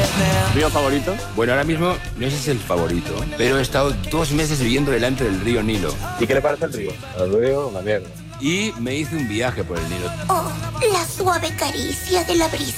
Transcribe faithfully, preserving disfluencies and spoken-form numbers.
¿Río favorito? Bueno, ahora mismo no sé si es el favorito, pero he estado dos meses viviendo delante del río Nilo. ¿Y qué le parece el río? El río, una mierda. Y me hice un viaje por el Nilo. Oh, la suave caricia de la brisa